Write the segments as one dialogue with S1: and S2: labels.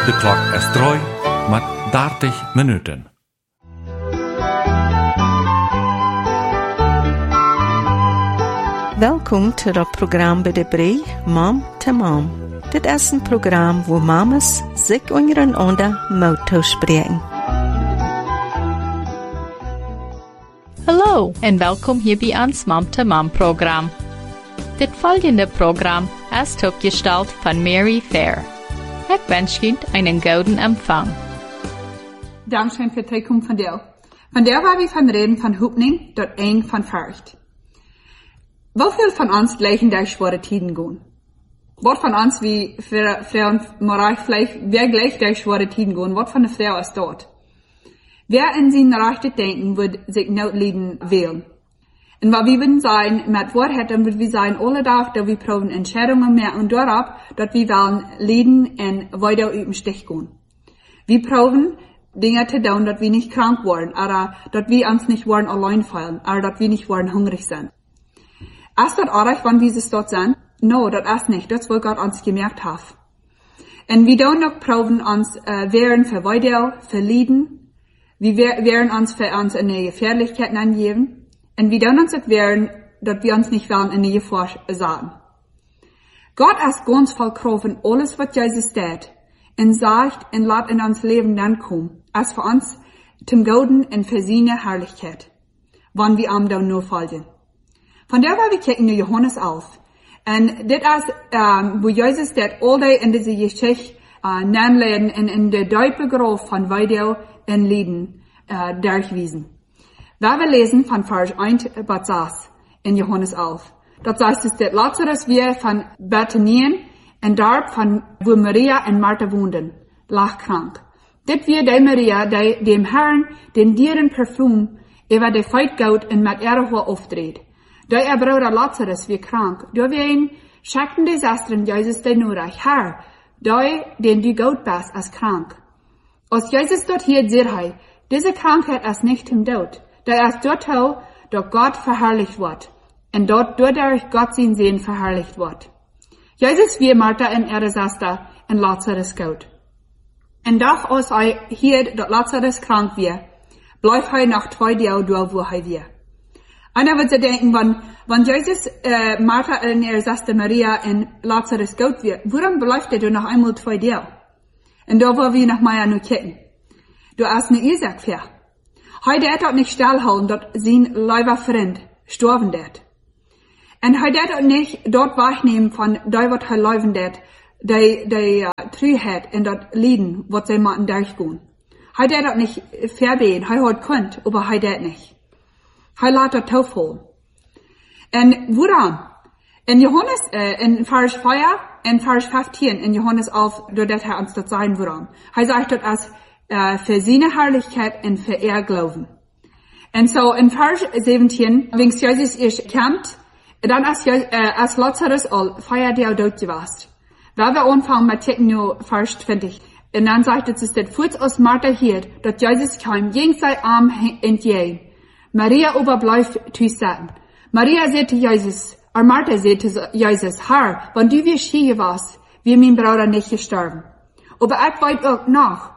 S1: De klok is 3 met 30 minuten.
S2: Welkom to het programma bij de Brei, Mom to Mom. Dit is een programma waar mamas zich ondereinander mouth spreken.
S3: Hallo en welkom hier bij ons Mom to Mom Programm. Dit volgende Programm ist opgesteld von Mary Fair. Ich wünsche Ihnen einen guten Empfang.
S4: Dankeschön für die Kommen von dir. Von der war wir von reden von Hoopning, dort eng von Furcht. Wieviel von uns gleichen durch schwere Tiden gehen? Wat von uns wie für Frauen Marach vielleicht, wer gleich durch schwere Tiden gehen? Wat von der Frau ist dort? Wer in seinen rechten Denken wird sich not leiden wählen? Und was wir würden sein, mit Wahrheit, dann würden wir sein, alle Tag, dass wir proben Entscheidungen mehr und darauf, dass wir wollen leiden und weiter über den Stich gehen. Wir proben Dinge zu tun, dass wir nicht krank werden, oder dass wir uns nicht werden allein fühlen, oder dass wir nicht werden hungrig sind. Ist das auch, wenn wir es dort sind? No, das ist nicht. Das, was Gott uns gemerkt hat. Und wir tun noch proben uns, wehren für weiter, für Leiden. Wir wehren uns für uns in die Gefährlichkeiten angeben. Und wir tun uns auch wehren, dass wir uns nicht werden in die Gefahr sagen. Gott ist ganz voll Kraft in alles, was Jesus tut. Und sagt, und lässt in uns Leben dann kommen. Als für uns, zum Guten und für seine Herrlichkeit. Wann wir ihm dann nur folgen. Von der war wir kicken in Johannes auf. Und das ist, wo Jesus das all in diese Geschichte, namleden in der Deutung von Weidel in Lieden, durchwiesen. Da wir lesen von Vers 1 bis 6 in Johannes 11. Dort heißt es, dass Lazarus wir von Bethanien und dort von, wo Maria und Martha wohnten, lag krank. Das wir die Maria, die dem Herrn, den dieren Parfum, über die Feitgaut und mit ihrer Haar aufdreht. Da ihr Bruder Lazarus wie krank, da wir ihn schickten die Schwestern Jesus den Nurach, Herr, da den du gut bist, ist krank. Als Jesus dort hier sagt, diese Krankheit ist nicht im Tod, da ist dort auch, dass Gott verherrlicht wird, und dort dadurch Gott sein Sehen verherrlicht wird. Jesus wie Martha und ihre Schwester und Lazarus gut. Und doch als hier, dass Lazarus krank wird, bleibt er nach 2 Jahren da, wo er wird. Einer wird sich denken, wenn Jesus, Martha und ihre Schwester Maria und Lazarus gut wird, warum bleibt er noch einmal 2 Jahre? Und da wollen wir noch mal nur kicken. Du hast eine Ursache für. Heute hat er nicht stillhalten, dass sein lieber Freund gestorben wird. Und heute hat er nicht dort wahrnehmen von, da was er leben wird, die Trüheit und das Leiden, was sie mal durchgehen. Heute hat er nicht verbeten, er hat könnt, aber heute hat nicht. Er lässt das Tauf holen. Und woran? In Johannes, in Vers 4, in Vers 15, in Johannes 11, dort hat er uns das sagen, woran. Er sagt dort als, für seine Herrlichkeit und für ihr Glauben. Und so, in Vers 17, wenn Jesus erst kommt, dann als Lazarus all 4 Jahre tot gewesen. Weil wir anfangen mit Ticken Vers 20. Und dann sagt es, dass kurz aus Martha hier, dass Jesus kam, ging sein Arm entgegen. Maria aber bleibt zusammen. Maria sagte Jesus, Martha sagte Jesus, Herr, wenn du wirst hier warst, wird mein Bruder nicht gestorben. Aber ich weiß auch noch,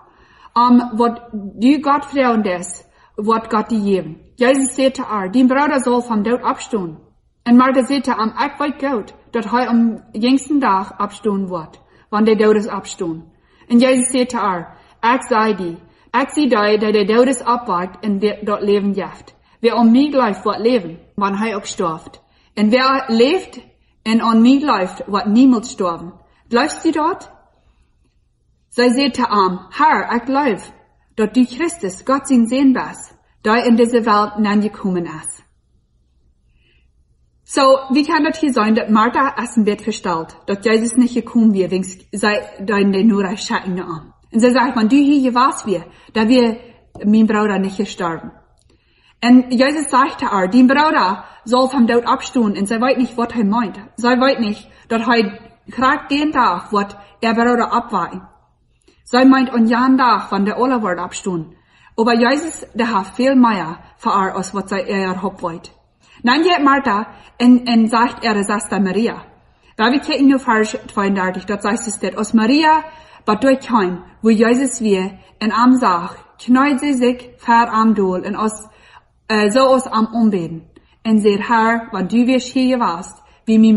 S4: was du Gott vertrauen lässt, wird Gott dir geben. Jesus sagte dein Bruder soll vom Tod abstehen. Und Martha sagte ich weiß Gott, dass er am jüngsten Tag abstehen wird, wenn der Todes abstehen. Und Jesus sagte ich sei die, ich sehe die, der Todes abwagt und dort leben jaft. Wer an mich läuft, wird leben, wenn er auch stirbt. Und wer lebt und an mich läuft, wird niemals sterben. Läufst du dort? Sie sagte Herr, ich glaube, dass du Christus, Gott sein Sehen bist, der in diese Welt hineingekommen ist. So, wie kann das hier sein, dass Martha ist im Bett verstellt, dass Jesus nicht gekommen wird, wenn sie den nur schauen an. Und sie sagt, wenn du hier warst, da wir mein Bruder nicht gestorben. Und Jesus sagte dein Bruder soll vom Tod abstehen, und sie weiß nicht, was er meint. Sie weiß nicht, dass er gerade den Tag wird ihr Bruder abweichen. Sie meint an jeden Tag, wenn der alle wird abstehen. Aber Jesus, der hat viel mehr für als was sie erhofft wollt. Dann geht Martha und sagt ihre Schwester Maria. Da wir kicken nur Vers 32, dort sagt es, dass als Maria but durch heim, wo Jesus wir, in am Sach, kneut sie sich ver am Doel, en os, so os am Umbeden. En seht Herr, wann du wirst hier warst, wie mir